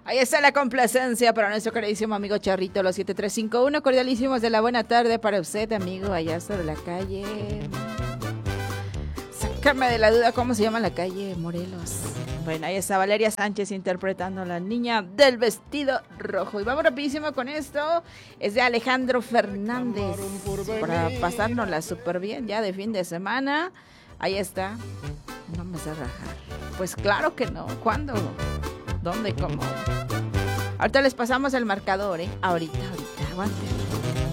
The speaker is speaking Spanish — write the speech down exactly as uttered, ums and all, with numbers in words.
Ahí está la complacencia para nuestro queridísimo amigo Charrito, los siete tres cinco uno. Cordialísimos de la buena tarde para usted, amigo, allá sobre la calle. Sácame de la duda, ¿cómo se llama la calle Morelos? Bueno, ahí está Valeria Sánchez interpretando a la niña del vestido rojo. Y vamos rapidísimo con esto. Es de Alejandro Fernández. Para pasárnosla súper bien ya de fin de semana. Ahí está. No me sé rajar. Pues claro que no. ¿Cuándo? ¿Dónde? ¿Cómo? Ahorita les pasamos el marcador, ¿eh? Ahorita, ahorita. Aguanten.